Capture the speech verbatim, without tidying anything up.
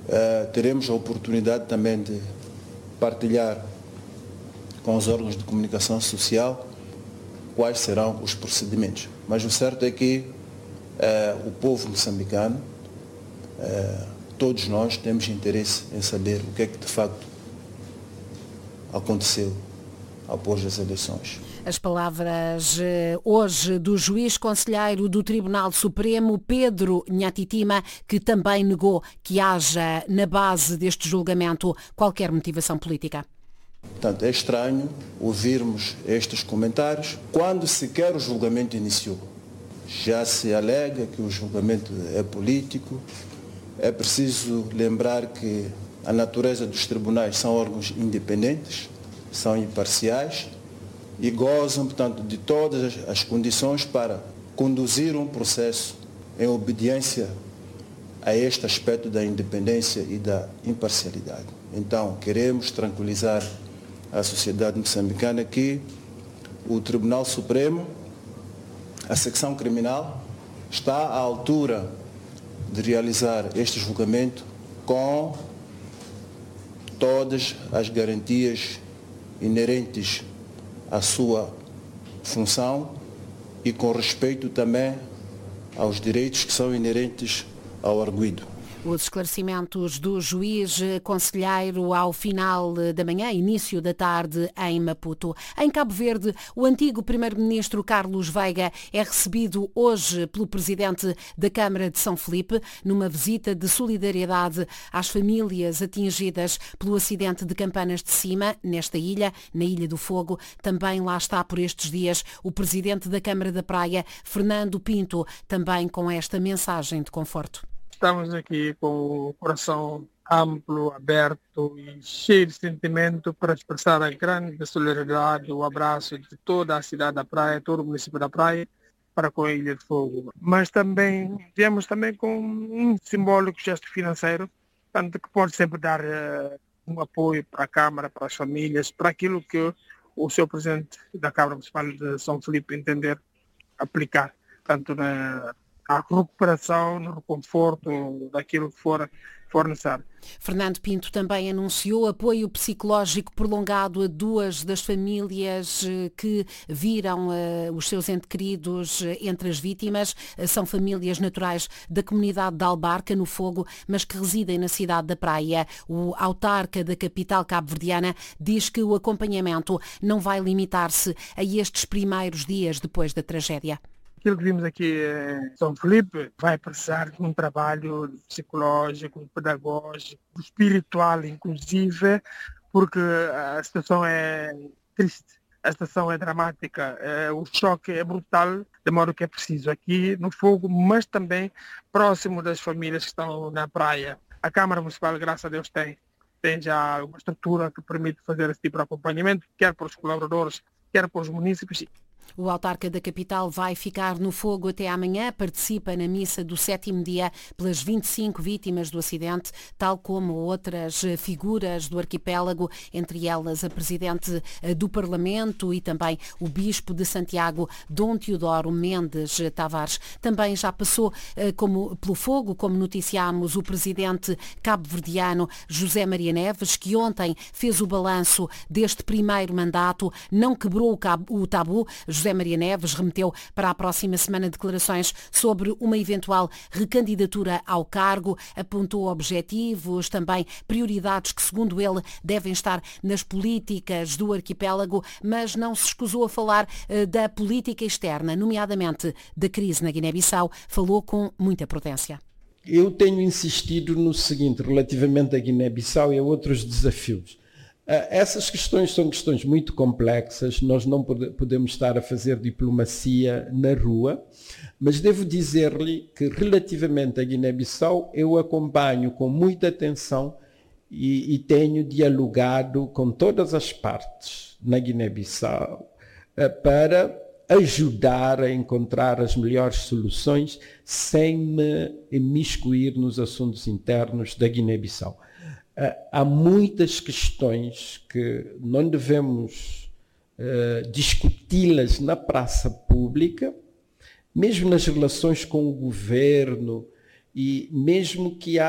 uh, teremos a oportunidade também de partilhar com os órgãos de comunicação social quais serão os procedimentos. Mas o certo é que uh, o povo moçambicano, uh, todos nós temos interesse em saber o que é que de facto aconteceu após as eleições. As palavras hoje do juiz conselheiro do Tribunal Supremo, Pedro Nhatitima, que também negou que haja na base deste julgamento qualquer motivação política. Portanto, é estranho ouvirmos estes comentários quando sequer o julgamento iniciou. Já se alega que o julgamento é político. É preciso lembrar que a natureza dos tribunais são órgãos independentes, são imparciais e gozam, portanto, de todas as condições para conduzir um processo em obediência a este aspecto da independência e da imparcialidade. Então, queremos tranquilizar a sociedade moçambicana que o Tribunal Supremo, a secção criminal, está à altura de realizar este julgamento com todas as garantias inerentes à sua função e com respeito também aos direitos que são inerentes ao arguido. Os esclarecimentos do juiz conselheiro ao final da manhã, início da tarde em Maputo. Em Cabo Verde, o antigo primeiro-ministro Carlos Veiga é recebido hoje pelo presidente da Câmara de São Felipe numa visita de solidariedade às famílias atingidas pelo acidente de Campanas de Cima, nesta ilha, na Ilha do Fogo. Também lá está por estes dias o presidente da Câmara da Praia, Fernando Pinto, também com esta mensagem de conforto. Estamos aqui com o coração amplo, aberto e cheio de sentimento para expressar a grande solidariedade, o abraço de toda a cidade da Praia, todo o município da Praia, para com a Ilha de Fogo. Mas também viemos também com um simbólico gesto financeiro, tanto que pode sempre dar uh, um apoio para a Câmara, para as famílias, para aquilo que o seu presidente da Câmara Municipal de São Felipe entender aplicar, tanto na a recuperação, no reconforto daquilo que for, for necessário. Fernando Pinto também anunciou apoio psicológico prolongado a duas das famílias que viram uh, os seus entes queridos entre as vítimas. Uh, são famílias naturais da comunidade de Albarca, no Fogo, mas que residem na cidade da Praia. O autarca da capital cabo-verdiana diz que o acompanhamento não vai limitar-se a estes primeiros dias depois da tragédia. Aquilo que vimos aqui em São Felipe vai precisar de um trabalho psicológico, pedagógico, espiritual, inclusive, porque a situação é triste, a situação é dramática, é, o choque é brutal, de modo que é preciso aqui no Fogo, mas também próximo das famílias que estão na praia. A Câmara Municipal, graças a Deus, tem, tem já uma estrutura que permite fazer esse tipo de acompanhamento, quer para os colaboradores, quer para os munícipes. O autarca da capital vai ficar no Fogo até amanhã, participa na missa do sétimo dia pelas vinte e cinco vítimas do acidente, tal como outras figuras do arquipélago, entre elas a Presidente do Parlamento e também o Bispo de Santiago, Dom Teodoro Mendes Tavares. Também já passou como, pelo Fogo, como noticiámos, o Presidente cabo-verdiano José Maria Neves, que ontem fez o balanço deste primeiro mandato, não quebrou o tabu. José Maria Neves remeteu para a próxima semana declarações sobre uma eventual recandidatura ao cargo, apontou objetivos, também prioridades que, segundo ele, devem estar nas políticas do arquipélago, mas não se escusou a falar uh, da política externa, nomeadamente da crise na Guiné-Bissau, falou com muita prudência. Eu tenho insistido no seguinte, relativamente à Guiné-Bissau e a outros desafios. Essas questões são questões muito complexas, nós não podemos estar a fazer diplomacia na rua, mas devo dizer-lhe que relativamente à Guiné-Bissau eu acompanho com muita atenção e, e tenho dialogado com todas as partes na Guiné-Bissau para ajudar a encontrar as melhores soluções sem me imiscuir nos assuntos internos da Guiné-Bissau. Há muitas questões que não devemos uh, discuti-las na praça pública, mesmo nas relações com o governo, e mesmo que há